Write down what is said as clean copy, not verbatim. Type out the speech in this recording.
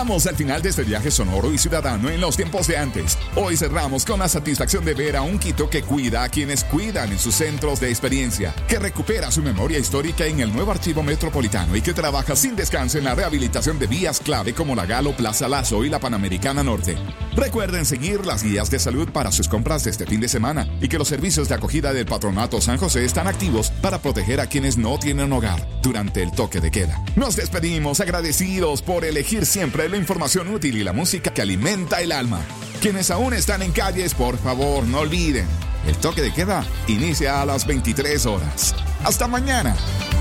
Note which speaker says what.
Speaker 1: Llegamos al final de este viaje sonoro y ciudadano en los tiempos de antes. Hoy cerramos con la satisfacción de ver a un Quito que cuida a quienes cuidan en sus centros de experiencia, que recupera su memoria histórica en el nuevo archivo metropolitano y que trabaja sin descanso en la rehabilitación de vías clave como la Galo, Plaza Lazo y la Panamericana Norte. Recuerden seguir las guías de salud para sus compras de este fin de semana y que los servicios de acogida del Patronato San José están activos para proteger a quienes no tienen hogar durante el toque de queda. Nos despedimos agradecidos por elegir siempre la información útil y la música que alimenta el alma. Quienes aún están en calles, por favor, no olviden, el toque de queda inicia a las 23 horas. ¡Hasta mañana!